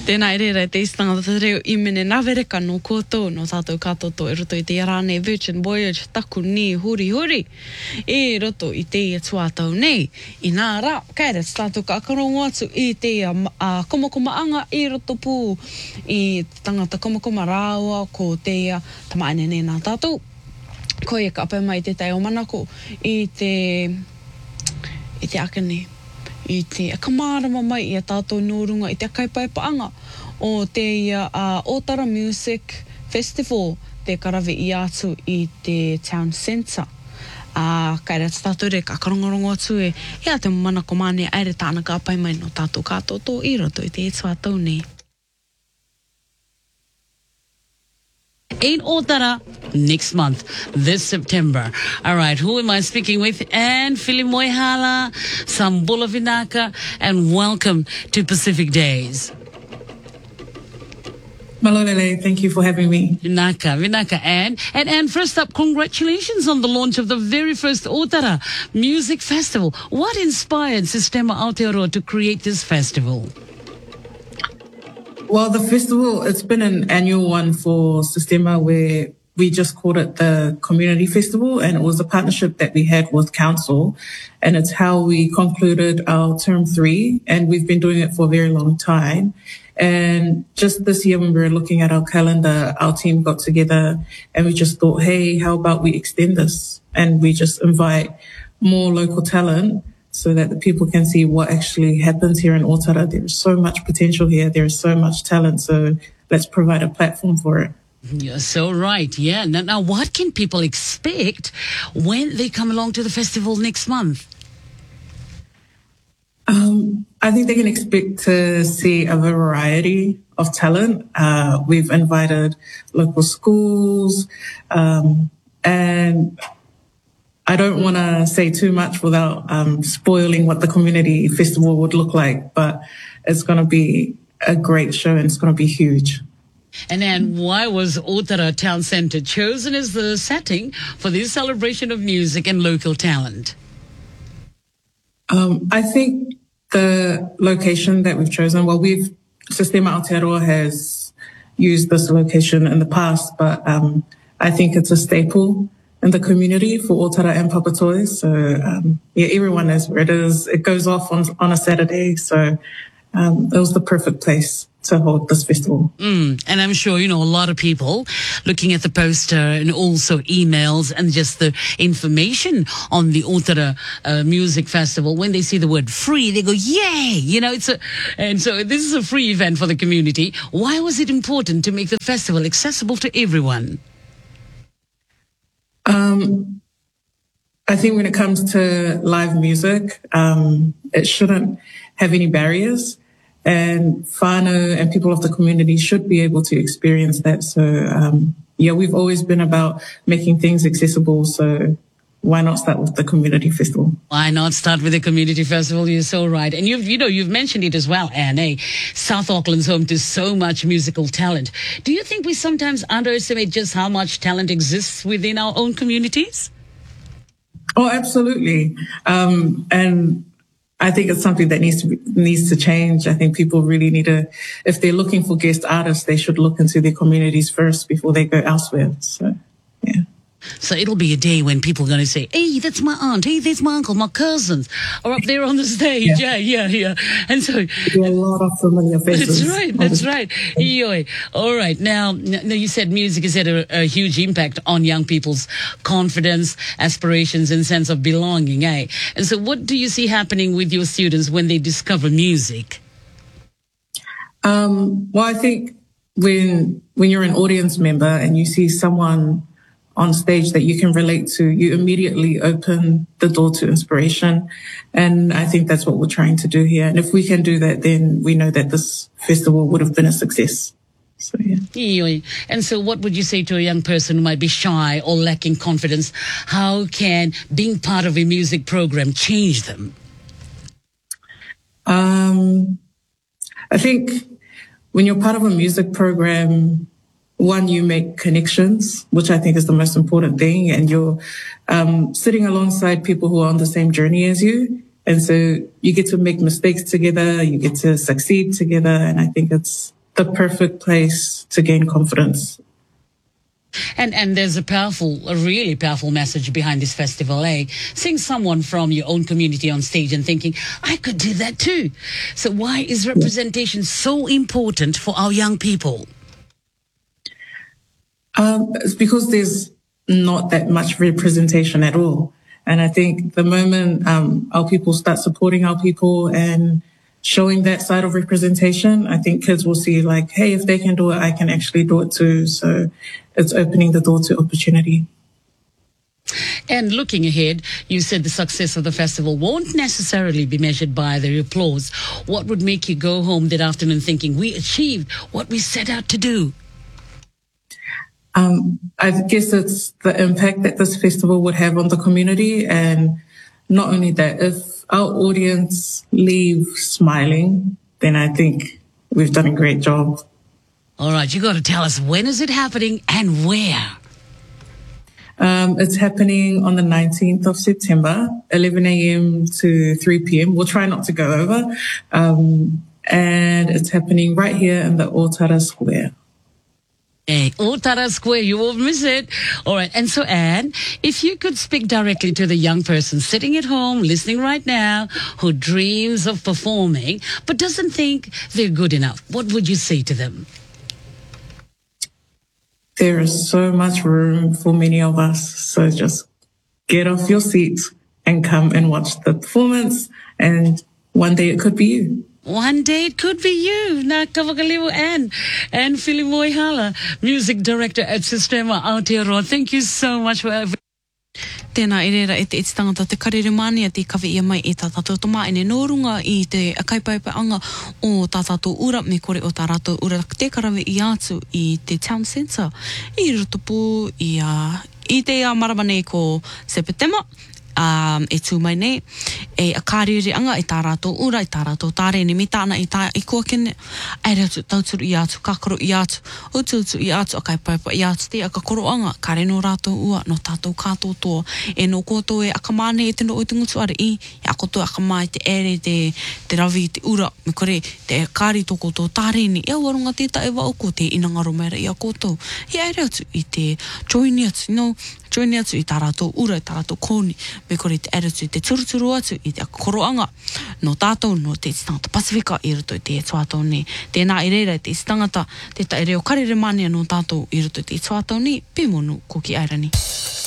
Tēnā ere te istanga te reo I mene nawereka no koutou no tātou katoto roto I te rānei Virgin Voyage taku ni huri huri. Roto I te tuatau nei. I nā rā, kaere tātou ka akarongo atu I te komokoma anga I roto pū I tangata komokoma rāua ko te tamaine nei nā tātou. Ko e ka apai mai te tai o manako I te akane. I te akamārama mai I a tātou nōrunga I te akaipaipaanga o te Otara Music Festival te karawe I atu I te Town Centre. Kaira tātou re ka karongorongo atu hea te manako māne aere tāna ka apai mai no tātou kātoto I roto I te tuatau nei. In Otara next month, this September. All right, who am I speaking with? And Philip Moihala, Sambula Vinaka, and welcome to Pacific Days. Malolele, thank you for having me. Vinaka, and first up, congratulations on the launch of the very first Otara Music Festival. What inspired Sistema Aotearoa to create this festival? Well, the festival, it's been an annual one for Sistema where we just called it the Community Festival, and it was a partnership that we had with Council, and it's how we concluded our term 3, and we've been doing it for a very long time. And just this year when we were looking at our calendar, our team got together and we just thought, hey, how about we extend this and we just invite more local talent so that the people can see what actually happens here in Otara. There's so much potential here. There's so much talent. So let's provide a platform for it. You're so right. Yeah. Now, what can people expect when they come along to the festival next month? I think they can expect to see a variety of talent. We've invited local schools, and I don't want to say too much without spoiling what the community festival would look like, but it's going to be a great show and it's going to be huge. And then why was Otara Town Centre chosen as the setting for this celebration of music and local talent? I think the location that we've chosen, well, Sistema Aotearoa has used this location in the past, but I think it's a staple in the community for Otara and Papatoetoe. So, everyone knows where it is. It goes off on a Saturday. So, it was the perfect place to hold this festival. And I'm sure, a lot of people looking at the poster and also emails and just the information on the Otara Music Festival, when they see the word free, they go, yay! And so this is a free event for the community. Why was it important to make the festival accessible to everyone? I think when it comes to live music, it shouldn't have any barriers, and whānau and people of the community should be able to experience that. So, we've always been about making things accessible. So why not start with the community festival? Why not start with the community festival? You're so right. And you've mentioned it as well, Anne. South Auckland's home to so much musical talent. Do you think we sometimes underestimate just how much talent exists within our own communities? Oh, absolutely. And I think it's something that needs to change. I think people really need to, if they're looking for guest artists, they should look into their communities first before they go elsewhere. So, yeah. So it'll be a day when people are going to say, hey, that's my aunt, hey, that's my uncle, my cousins are up there on the stage. Yeah. And so... There are a lot of familiar faces. That's right. All right. Now, you said music has had a huge impact on young people's confidence, aspirations, and sense of belonging, eh? And so what do you see happening with your students when they discover music? Well, I think when you're an audience member and you see someone on stage that you can relate to, you immediately open the door to inspiration. And I think that's what we're trying to do here. And if we can do that, then we know that this festival would have been a success. So, yeah. And so what would you say to a young person who might be shy or lacking confidence? How can being part of a music program change them? I think when you're part of a music program, one, you make connections, which I think is the most important thing. And you're sitting alongside people who are on the same journey as you. And so you get to make mistakes together. You get to succeed together. And I think it's the perfect place to gain confidence. And there's a really powerful message behind this festival, eh? Seeing someone from your own community on stage and thinking, I could do that too. So why is representation so important for our young people? It's because there's not that much representation at all. And I think the moment our people start supporting our people and showing that side of representation, I think kids will see like, hey, if they can do it, I can actually do it too. So it's opening the door to opportunity. And looking ahead, you said the success of the festival won't necessarily be measured by the applause. What would make you go home that afternoon thinking we achieved what we set out to do? I guess it's the impact that this festival would have on the community. And not only that, if our audience leave smiling, then I think we've done a great job. All right, you got to tell us, when is it happening and where? It's happening on the 19th of September, 11 a.m. to 3 p.m. We'll try not to go over. And it's happening right here in the Otara Square. Hey, Otara Square, you won't miss it. All right. And so, Anne, if you could speak directly to the young person sitting at home, listening right now, who dreams of performing, but doesn't think they're good enough, what would you say to them? There is so much room for many of us. So just get off your seat and come and watch the performance. And one day it could be you. One day it could be you. Nā kawakalimu Anne Filimoihala, music director at Sistema Aotearoa. Thank you so much for Tēnā e reira e te tangata te karere mani a te kawe ia mai e tā tātou toma e ne nōrunga i te akaipaipaanga o tā tātou ura me kore o tā rātou ura te karawe i atu i te town centre i Rotopu i te maramane ko Sepetema e tū mai nei e a kārere anga i tā rātou ura, i tā rātou tāre ni mi tāna i tā i kua kene ai rātou tauturu i atu, kakaro i atu utu i atu, a kai paipa i atu te a kakoro anga, kare no rātou ua no tātou kātou tō e no kōtou e akamane e tino oitungutu are i a koto akamai te ere te rawi, te ura me kore, te kāri tō kōtou tāre ni e warunga tēta e wauko te inangaro mera i a kōtou i ai rātou i te join atu i tā rātou ura, i tā rātou kōni me kore te atu, te turuturu atu i te koroanga no tātou no te tangata Pasifika i roto i te tuatau ni. Tēnā i reira te tangata te ta e reo karere mania no tātou i roto i te tuatau ni, pēmonu ko ki airani.